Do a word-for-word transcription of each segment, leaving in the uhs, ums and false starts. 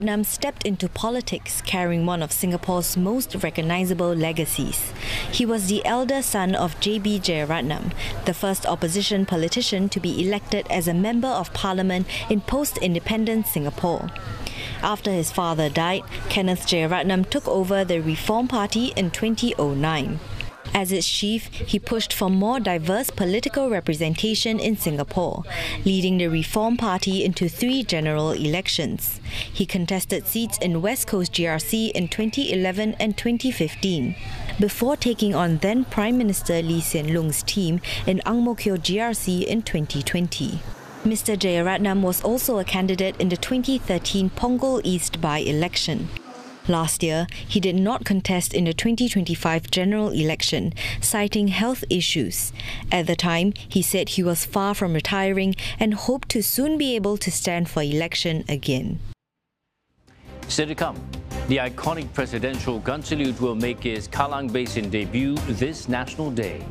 Nam stepped into politics carrying one of Singapore's most recognisable legacies. He was the elder son of J B Jeyaretnam, the first opposition politician to be elected as a Member of Parliament in post-independence Singapore. After his father died, Kenneth Jeyaretnam took over the Reform Party in twenty oh nine. As its chief, he pushed for more diverse political representation in Singapore, leading the Reform Party into three general elections. He contested seats in West Coast G R C in twenty eleven and twenty fifteen, before taking on then Prime Minister Lee Hsien Loong's team in Ang Mo Kio G R C in twenty twenty. Mister Jeyaretnam was also a candidate in the twenty thirteen Punggol East by-election. Last year, he did not contest in the twenty twenty-five general election, citing health issues. At the time, he said he was far from retiring and hoped to soon be able to stand for election again. Still to come, the iconic presidential gun salute will make its Kallang Basin debut this National Day.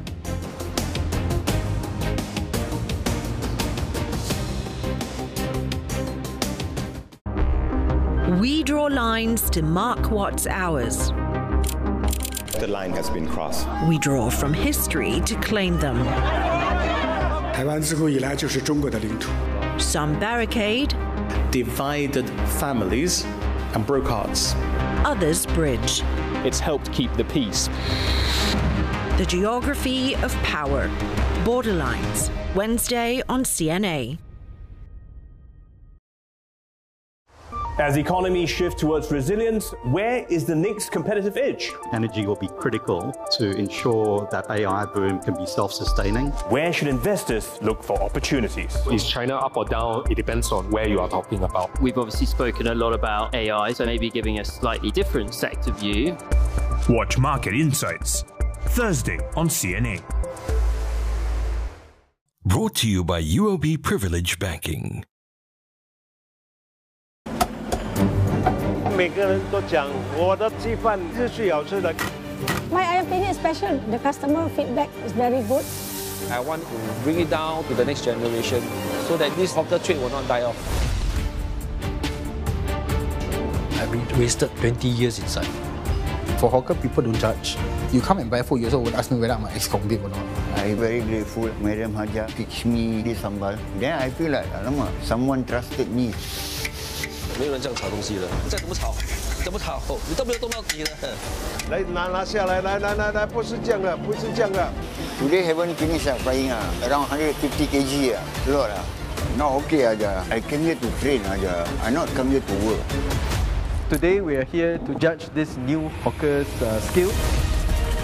We draw lines to mark what's ours. The line has been crossed. We draw from history to claim them. Some barricade, divided families and broke hearts. Others bridge. It's helped keep the peace. The geography of power. Borderlines. Wednesday on C N A. As economies shift towards resilience, where is the next competitive edge? Energy will be critical to ensure that A I boom can be self-sustaining. Where should investors look for opportunities? Is China up or down? It depends on where you are talking about. We've obviously spoken a lot about A I, so maybe giving a slightly different sector view. Watch Market Insights, Thursday on C N A. Brought to you by U O B Privilege Banking. 每个人都讲我的鸡饭是最好吃的。 My opinion is special. The customer feedback is very good. I want to bring it down to the next generation so that this hawker trade will not die off. I've wasted twenty years inside. For hawker, people don't judge. You come and buy food, you also would ask me whether I'm an ex-convict or not. I'm very grateful. Madam Haja teach me this sambal. Then I feel like, alamak, someone trusted me. 没有人这样炒东西了，再怎么炒，怎么炒，你都没有动到底了。 来拿拿下来，来来来来，不是这样的，不是这样的。 Today haven't finished ah, frying ah, around one hundred fifty kilograms ah, lot ah. Not okay aja. I came here to train aja. I not come here to work. Today we are here to judge this new hawker's uh, skill.